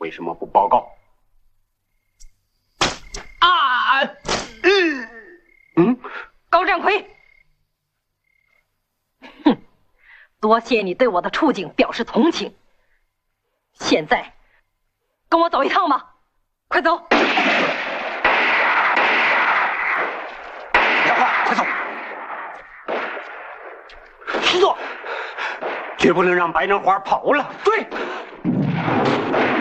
为什么不报告？ 高占奎，哼，多谢你对我的处境表示同情。现在，跟我走一趟吧，快走！ 杨花，快走！是的，绝不能让白莲花跑了。对。